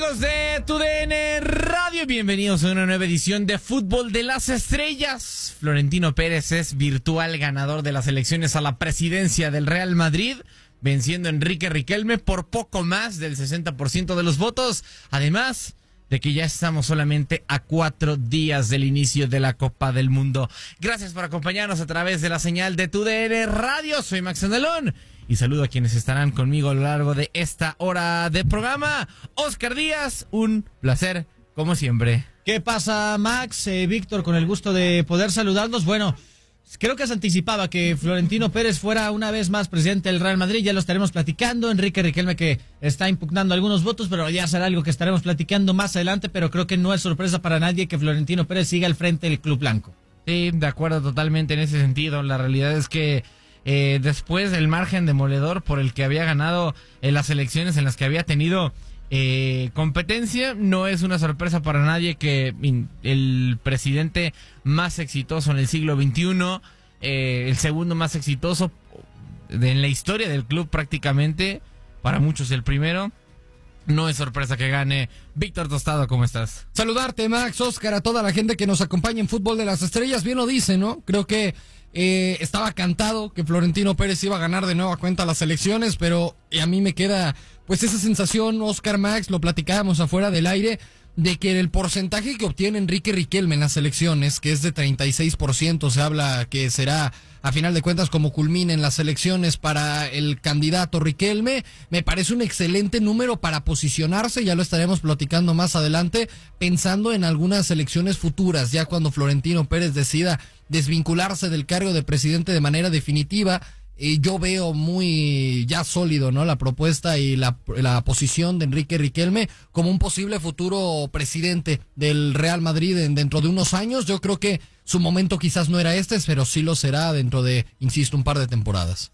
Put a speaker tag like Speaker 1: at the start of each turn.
Speaker 1: Amigos de TUDN Radio, bienvenidos a una nueva edición de Fútbol de las Estrellas. Florentino Pérez es virtual ganador de las elecciones a la presidencia del Real Madrid, venciendo a Enrique Riquelme por poco más del 60% de los votos. Además de que ya estamos solamente a 4 días del inicio de la Copa del Mundo. Gracias por acompañarnos a través de la señal de TUDN Radio. Soy Max Andalón y saludo a quienes estarán conmigo a lo largo de esta hora de programa. Oscar Díaz, un placer como siempre.
Speaker 2: ¿Qué pasa, Max? Víctor, con el gusto de poder saludarnos. Bueno, creo que se anticipaba que Florentino Pérez fuera una vez más presidente del Real Madrid. Ya lo estaremos platicando. Enrique Riquelme, que está impugnando algunos votos, pero ya será algo que estaremos platicando más adelante. Pero creo que no es sorpresa para nadie que Florentino Pérez siga al frente del Club Blanco.
Speaker 1: Sí, de acuerdo totalmente en ese sentido. La realidad es que después del margen demoledor por el que había ganado en las elecciones en las que había tenido competencia, no es una sorpresa para nadie que el presidente más exitoso en el siglo XXI, el segundo más exitoso en la historia del club prácticamente, para muchos el primero, no es sorpresa que gane. Víctor Tostado, ¿cómo estás?
Speaker 3: Saludarte, Max, Oscar, a toda la gente que nos acompaña en Fútbol de las Estrellas. Bien lo dice, ¿no? Creo que estaba cantado que Florentino Pérez iba a ganar de nueva cuenta las elecciones, pero a mí me queda pues esa sensación, Oscar, Max, lo platicábamos afuera del aire, de que el porcentaje que obtiene Enrique Riquelme en las elecciones, que es de 36%, se habla que será a final de cuentas como culminen las elecciones para el candidato Riquelme, me parece un excelente número para posicionarse, ya lo estaremos platicando más adelante, pensando en algunas elecciones futuras, ya cuando Florentino Pérez decida desvincularse del cargo de presidente de manera definitiva. Yo veo muy ya sólido, ¿no?, la propuesta y la posición de Enrique Riquelme como un posible futuro presidente del Real Madrid dentro de unos años. Yo creo que su momento quizás no era este, pero sí lo será dentro de, insisto, un par de temporadas.